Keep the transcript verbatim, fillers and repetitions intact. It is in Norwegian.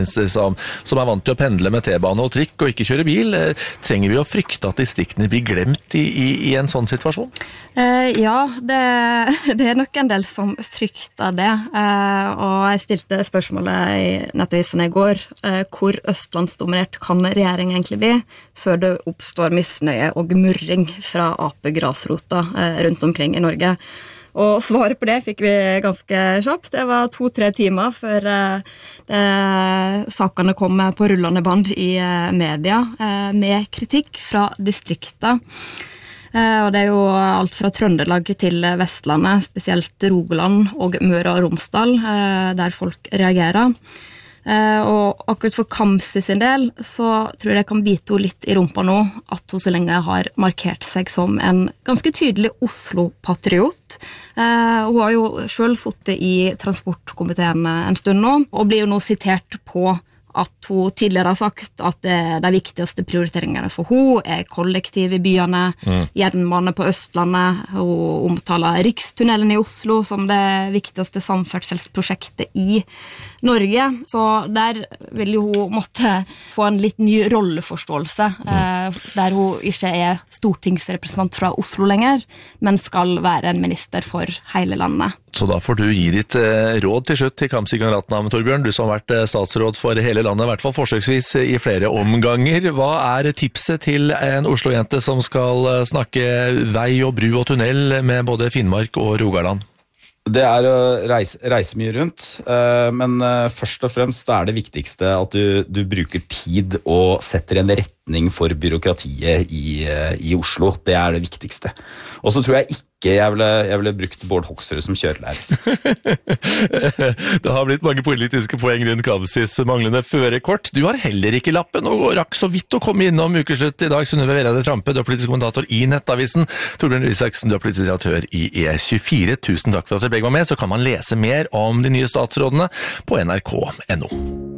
som, som er vant til å pendle med T-bane og trikk og ikke kjøre bil. Trenger vi å frykte at distriktene blir glemt i, i, i en sånn situasjon? Eh, ja, det, det er nok en del som frykter det. Eh, og jeg stilte spørsmålet i Nettavisen i går, eh, hvor østlandsdominert kan regjeringen egentlig bli, før det oppstår misnøye og murring fra A P-grasrota eh, rundt omkring i Norge. Og svaret på det fikk vi ganske kjapt. Det var to-tre timer før eh, sakene kom på rullende band i eh, media, eh, med kritikk fra distriktet. Eh, og det er jo alt fra Trøndelag til Vestlandet, spesielt Rogaland og Møre og Romsdal, eh, der folk reagerer. Uh, og akkurat for Kamzy sin del så tror jeg det kan bite henne litt i rumpa nå at hun så lenge har markert seg som en ganske tydelig Oslo-patriot. Uh, hun har jo selv suttet i transportkomiteen en stund nå og blir jo nå sitert på at hun tidligere har sagt at det, de viktigste prioriteringene for hun er kollektiv i byene, mm. jernbane på Østlandet, hun omtaler Rikstunnelen i Oslo som det viktigste samferdselsprosjektet i Norge, så der vil jo hun måtte få en litt ny rolleforståelse, mm. eh, der hun ikke er stortingsrepresentant fra Oslo lenger, men skal være en minister for hele landet. Så da får du gi ditt eh, råd til slutt til Kamzy Gunaratnam, Torbjørn, du som har vært eh, statsråd for hele landet, i hvert fall forsøksvis i flere omganger. Hva er tipset til en Oslo-jente som skal eh, snakke vei og bru og tunnel med både Finnmark og Rogaland? Det er å reise, reise mye rundt, men først og fremst er det viktigste at du, du bruker tid og setter en retning for byråkratiet i, i Oslo. Det er det viktigste. Og så tror jeg ikke jeg ville, jeg ville brukt Bård Hoksrud som kjørelærer. Det har blitt mange politiske poeng rundt Kamzys manglende førerkort. Du har heller ikke lappen og rakk så vidt å komme innom ukeslutt i dag. Synnøve Vereide Trampe, du er politisk kommentator i Nettavisen. Torbjørn Røe Isaksen, du er politisk redaktør i E tjuefire. Tusen takk for at dere begge var med. Så kan man lese mer om de nye statsrådene på N R K punktum N O.